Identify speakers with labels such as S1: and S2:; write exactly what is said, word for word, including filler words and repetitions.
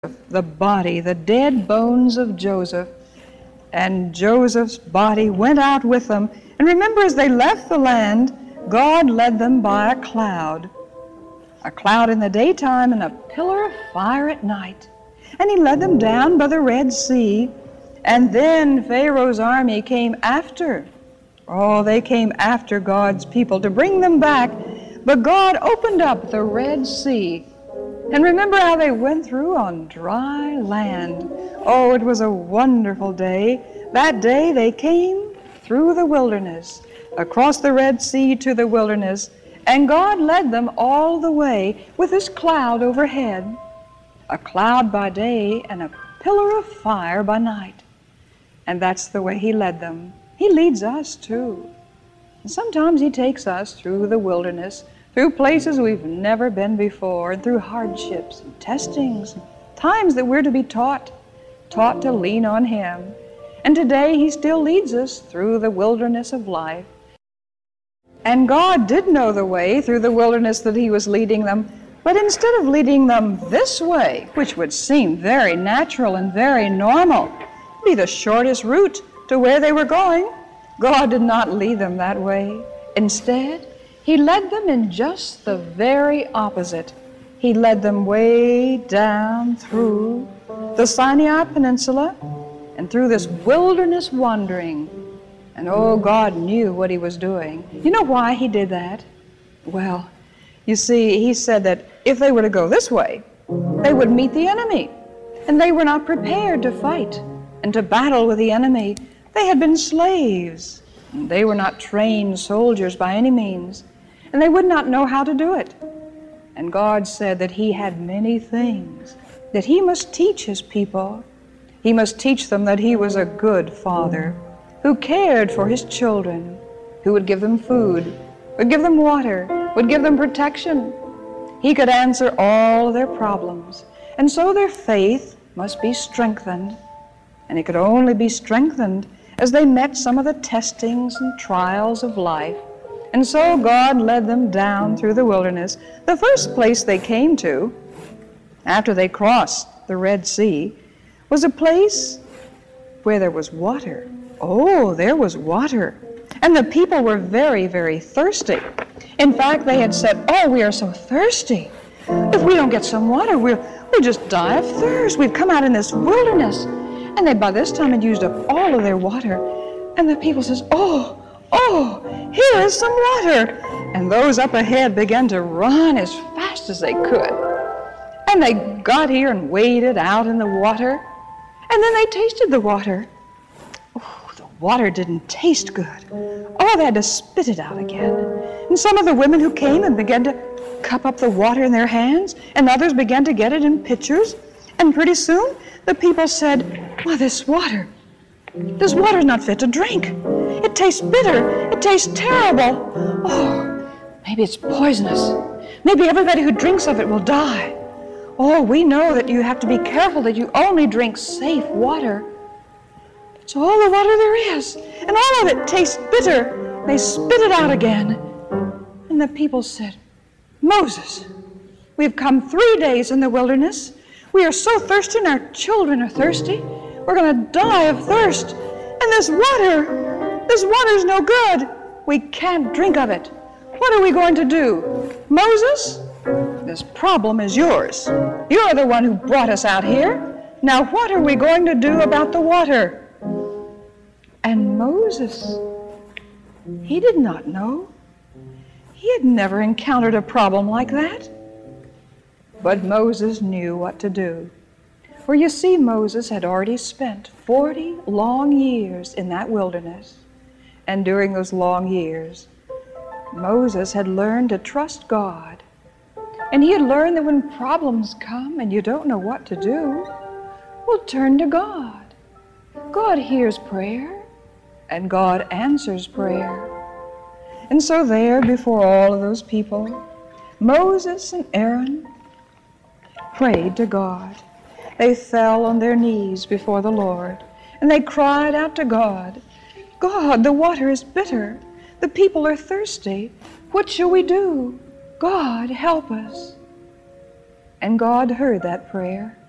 S1: the body, the dead bones of Joseph. And Joseph's body went out with them. And remember, as they left the land, God led them by a cloud. A cloud in the daytime and a pillar of fire at night. And he led them down by the Red Sea. And then Pharaoh's army came after. Oh, they came after God's people to bring them back. But God opened up the Red Sea. And remember how they went through on dry land. Oh, it was a wonderful day. That day they came through the wilderness, across the Red Sea to the wilderness, and God led them all the way with this cloud overhead, a cloud by day and a pillar of fire by night. And that's the way He led them. He leads us too. And sometimes He takes us through the wilderness, through places we've never been before, and through hardships and testings, and times that we're to be taught, taught to lean on Him. And today He still leads us through the wilderness of life. And God did know the way through the wilderness that He was leading them, but instead of leading them this way, which would seem very natural and very normal, be the shortest route to where they were going, God did not lead them that way. Instead, He led them in just the very opposite. He led them way down through the Sinai Peninsula and through this wilderness wandering. And oh, God knew what He was doing. You know why He did that? Well, you see, He said that if they were to go this way, they would meet the enemy. And they were not prepared to fight and to battle with the enemy. They had been slaves. And they were not trained soldiers by any means. And they would not know how to do it. And God said that He had many things that He must teach His people. He must teach them that He was a good Father who cared for His children, who would give them food, would give them water, would give them protection. He could answer all of their problems. And so their faith must be strengthened. And it could only be strengthened as they met some of the testings and trials of life. And so God led them down through the wilderness. The first place they came to, after they crossed the Red Sea, was a place where there was water. Oh, there was water. And the people were very, very thirsty. In fact, they had said, oh, we are so thirsty. If we don't get some water, we'll, we'll just die of thirst. We've come out in this wilderness. And they, by this time, had used up all of their water. And the people says, oh, oh, here is some water. And those up ahead began to run as fast as they could. And they got here and waded out in the water. And then they tasted the water. Oh, the water didn't taste good. Oh, they had to spit it out again. And some of the women who came and began to cup up the water in their hands, and others began to get it in pitchers. And pretty soon, the people said, well, this water, this water's not fit to drink. It tastes bitter. It tastes terrible. Oh, maybe it's poisonous. Maybe everybody who drinks of it will die. Oh, we know that you have to be careful that you only drink safe water. It's all the water there is, and all of it tastes bitter. They spit it out again. And the people said, Moses, we've come three days in the wilderness. We are so thirsty, and our children are thirsty. We're going to die of thirst. And this water, this water's no good. We can't drink of it. What are we going to do? Moses, this problem is yours. You're the one who brought us out here. Now what are we going to do about the water? And Moses, he did not know. He had never encountered a problem like that. But Moses knew what to do. For you see, Moses had already spent forty long years in that wilderness. And during those long years, Moses had learned to trust God. And he had learned that when problems come and you don't know what to do, well, turn to God. God hears prayer, and God answers prayer. And so there, before all of those people, Moses and Aaron prayed to God. They fell on their knees before the Lord, and they cried out to God, God, the water is bitter. The people are thirsty. What shall we do? God, help us. And God heard that prayer.